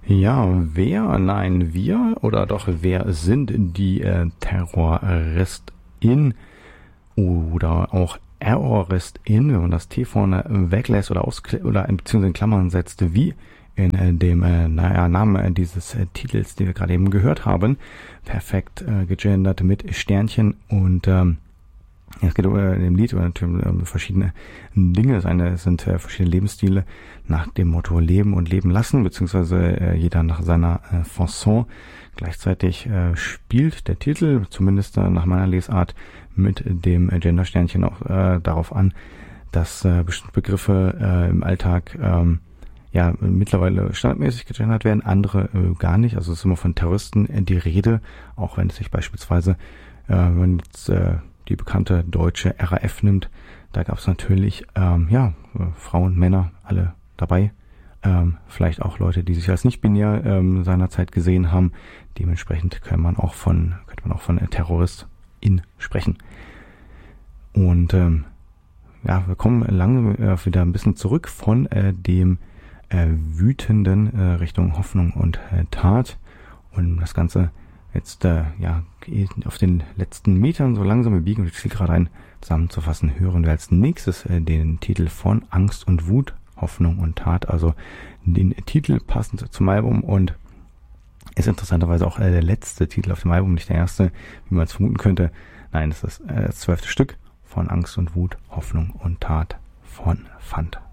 Ja, wer, nein, wir oder doch wer sind die TerroristInnen oder auch ErroristInnen, wenn man das T vorne weglässt oder beziehungsweise in Klammern setzt, wie in dem Namen dieses Titels, den wir gerade eben gehört haben, perfekt gegendert mit Sternchen und es geht in dem Lied natürlich um verschiedene Dinge. Es sind verschiedene Lebensstile nach dem Motto Leben und Leben lassen, beziehungsweise jeder nach seiner Fasson. Gleichzeitig spielt der Titel, zumindest nach meiner Lesart, mit dem Gendersternchen auch darauf an, dass bestimmte Begriffe im Alltag mittlerweile standardmäßig gegendert werden, andere gar nicht. Also es ist immer von Terroristen die Rede, auch wenn es sich beispielsweise, wenn man jetzt die bekannte deutsche RAF nimmt, da gab es natürlich Frauen, Männer, alle dabei. Vielleicht auch Leute, die sich als nicht binär seinerzeit gesehen haben. Dementsprechend könnte man auch von Terroristin sprechen. Und wir kommen langsam wieder ein bisschen zurück von dem Wütenden Richtung Hoffnung und Tat. Und das Ganze jetzt auf den letzten Metern so langsam biegen und gerade ein zusammenzufassen, hören wir als nächstes den Titel von Angst und Wut, Hoffnung und Tat, also den Titel passend zum Album und ist interessanterweise auch der letzte Titel auf dem Album, nicht der erste, wie man es vermuten könnte. Nein, das ist das 12. Stück von Angst und Wut, Hoffnung und Tat von Fant.